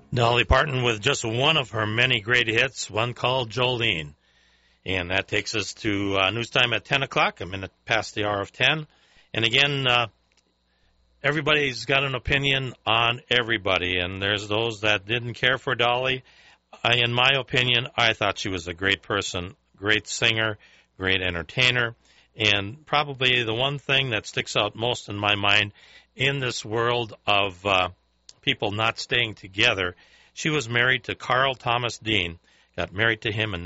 Dolly Parton with just one of her many great hits, one called Jolene. And that takes us to news time at 10 o'clock, a minute past the hour of 10. And again, everybody's got an opinion on everybody, and there's those that didn't care for Dolly. In my opinion, I thought she was a great person, great singer, great entertainer, and probably the one thing that sticks out most in my mind in this world of people not staying together, she was married to Carl Thomas Dean, got married to him in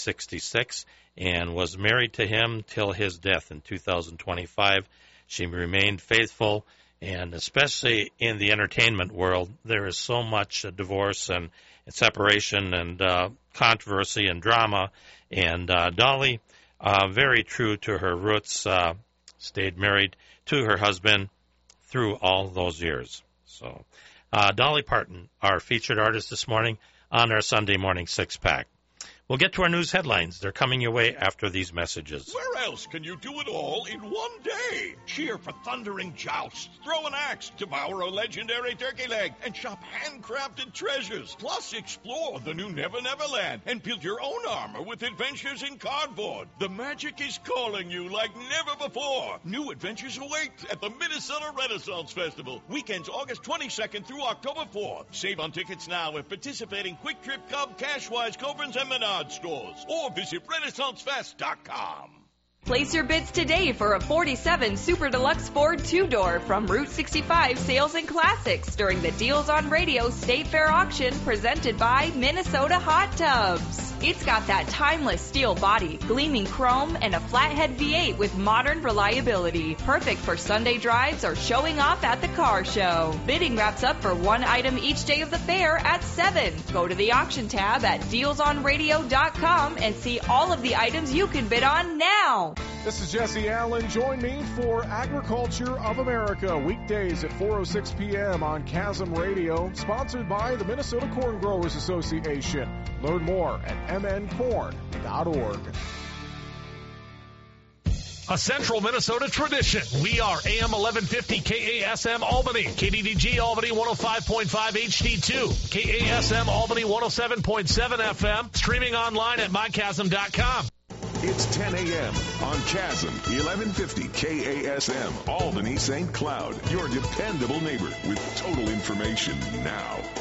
1966, and was married to him till his death in 2025. She remained faithful, and especially in the entertainment world, there is so much divorce and separation and controversy and drama, and Dolly, very true to her roots, stayed married to her husband through all those years. So, Dolly Parton, our featured artist this morning on our Sunday morning six-pack. We'll get to our news headlines. They're coming your way after these messages. Where else can you do it all in one day? Cheer for thundering jousts, throw an axe, devour a legendary turkey leg, and shop handcrafted treasures. Plus, explore the new Never Never Land and build your own armor with adventures in cardboard. The magic is calling you like never before. New adventures await at the Minnesota Renaissance Festival. Weekends August 22nd through October 4th. Save on tickets now at participating Quick Trip, Cub, Cashwise, Coborn's, and Menards stores, or visit RenaissanceFest.com. Place your bids today for a 47 Super Deluxe Ford 2-door from Route 65 Sales and Classics during the Deals on Radio State Fair auction presented by Minnesota Hot Tubs. It's got that timeless steel body, gleaming chrome, and a flathead V8 with modern reliability. Perfect for Sunday drives or showing off at the car show. Bidding wraps up for one item each day of the fair at 7. Go to the auction tab at dealsonradio.com and see all of the items you can bid on now. This is Jesse Allen. Join me for Agriculture of America, weekdays at 4:06 p.m. on Chasm Radio, sponsored by the Minnesota Corn Growers Association. Learn more at mncorn.org. A Central Minnesota tradition. We are AM 1150 KASM Albany, KDDG Albany 105.5 HD2, KASM Albany 107.7 FM, streaming online at mychasm.com. It's 10 a.m. on Chasm 1150 KASM Albany St. Cloud, your dependable neighbor with total information now.